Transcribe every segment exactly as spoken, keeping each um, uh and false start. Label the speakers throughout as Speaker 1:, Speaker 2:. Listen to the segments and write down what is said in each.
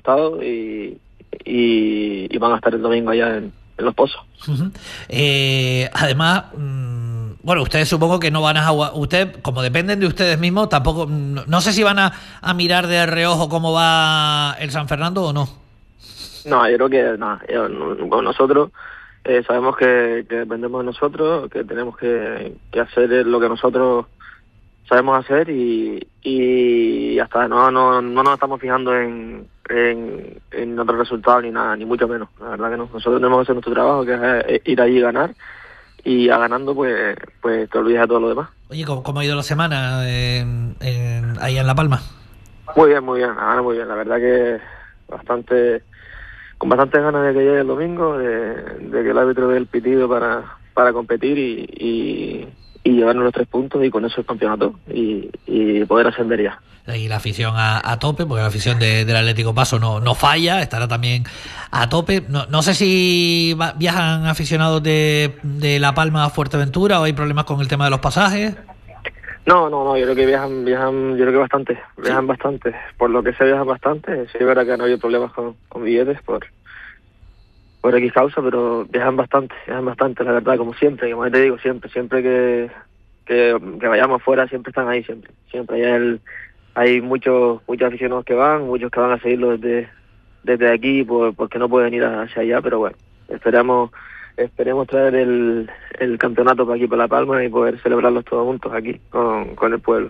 Speaker 1: estado y, y, y van a estar el domingo allá en, en Los Pozos.
Speaker 2: Uh-huh. Eh, además, mmm, bueno, ustedes supongo que no van a jugar, ustedes, como dependen de ustedes mismos, tampoco, no, no sé si van a, a mirar de reojo cómo va el San Fernando o no.
Speaker 1: No, yo creo que nada, yo, no, nosotros eh, sabemos que, que dependemos de nosotros, que tenemos que, que hacer lo que nosotros sabemos hacer y, y hasta no, no, no nos estamos fijando en, en, en otros resultados ni nada, ni mucho menos, la verdad que no. Nosotros tenemos que hacer nuestro trabajo, que es ir allí y ganar, y a ganando pues pues te olvidas de todo lo demás.
Speaker 2: Oye, ¿cómo, cómo ha ido la semana en, en, ahí en La Palma?
Speaker 1: Muy bien, muy bien, ahora muy bien, la verdad que bastante, con bastantes ganas de que llegue el domingo, de, de que el árbitro dé el pitido para, para competir y, y y llevarnos los tres puntos y con eso el campeonato y, y poder ascender ya.
Speaker 2: Y la afición a, a tope, porque la afición de, del Atlético Paso no, no falla, estará también a tope. No, no sé si va, viajan aficionados de, de La Palma a Fuerteventura o hay problemas con el tema de los pasajes.
Speaker 1: No, no, no, yo creo que viajan, viajan, yo creo que bastante, viajan ¿sí? bastante. Por lo que se viajan bastante, sí es verdad que no hay problemas con, con billetes por por X causa, pero viajan bastante, viajan bastante, la verdad, como siempre, como te digo, siempre, siempre que, que, que vayamos fuera, siempre están ahí, siempre, siempre. Hay, el, hay muchos muchos aficionados que van, muchos que van a seguirlo desde desde aquí, por, porque no pueden ir hacia allá, pero bueno, esperamos esperemos traer el, el campeonato para aquí, para La Palma, y poder celebrarlos todos juntos aquí, con, con el pueblo.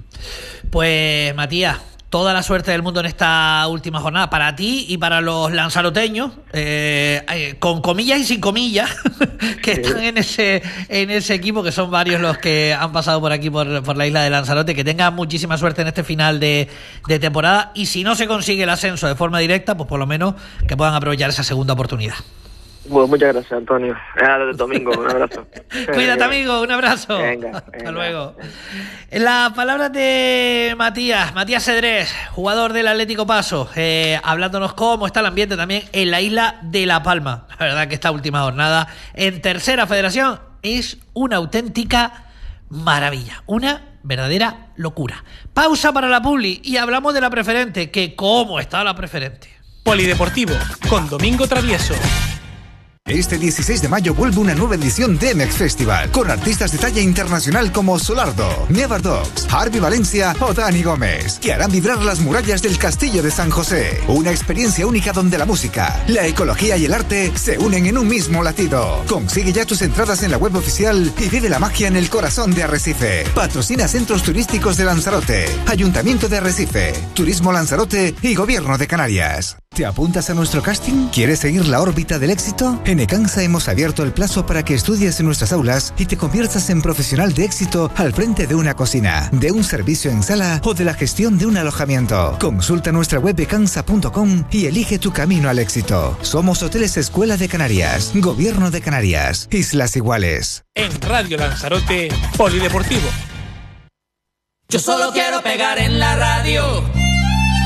Speaker 2: Pues, Matías, toda la suerte del mundo en esta última jornada para ti y para los lanzaroteños, eh, eh, con comillas y sin comillas, que sí. están en ese en ese equipo, que son varios los que han pasado por aquí, por, por la isla de Lanzarote. Que tengan muchísima suerte en este final de, de temporada, y si no se consigue el ascenso de forma directa, pues por lo menos que puedan aprovechar esa segunda oportunidad.
Speaker 1: Bueno, muchas gracias, Antonio. El domingo, un abrazo.
Speaker 2: Cuídate, amigo, un abrazo.
Speaker 1: Venga,
Speaker 2: Hasta
Speaker 1: venga.
Speaker 2: luego. En las palabras de Matías, Matías Cedrés, jugador del Atlético Paso, eh, hablándonos cómo está el ambiente también en la isla de La Palma. La verdad que esta última jornada en Tercera Federación es una auténtica maravilla, una verdadera locura. Pausa para la publi y hablamos de la preferente, que cómo está la preferente.
Speaker 3: Polideportivo, con Domingo Travieso.
Speaker 4: Este dieciséis de mayo vuelve una nueva edición de M X Festival, con artistas de talla internacional como Solardo, Never Dogs, Harvey Valencia o Dani Gómez, que harán vibrar las murallas del Castillo de San José. Una experiencia única donde la música, la ecología y el arte se unen en un mismo latido. Consigue ya tus entradas en la web oficial y vive la magia en el corazón de Arrecife. Patrocina Centros Turísticos de Lanzarote, Ayuntamiento de Arrecife, Turismo Lanzarote y Gobierno de Canarias. ¿Te apuntas a nuestro casting? ¿Quieres seguir la órbita del éxito? En Ecansa hemos abierto el plazo para que estudies en nuestras aulas y te conviertas en profesional de éxito al frente de una cocina, de un servicio en sala o de la gestión de un alojamiento. Consulta nuestra web ecansa punto com y elige tu camino al éxito. Somos Hoteles Escuela de Canarias, Gobierno de Canarias, Islas Iguales.
Speaker 3: En Radio Lanzarote, Polideportivo.
Speaker 5: Yo solo quiero pegar en la radio.